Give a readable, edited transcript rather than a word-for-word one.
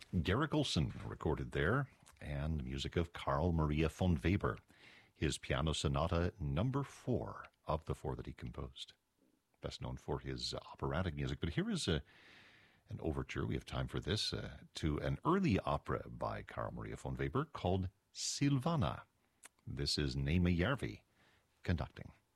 Garrick Olson recorded there, and the music of Carl Maria von Weber, his Piano Sonata number 4 of the 4 that he composed. Best known for his operatic music, but here is an overture, we have time for this, to an early opera by Carl Maria von Weber called Silvana. This is Naima Järvi conducting.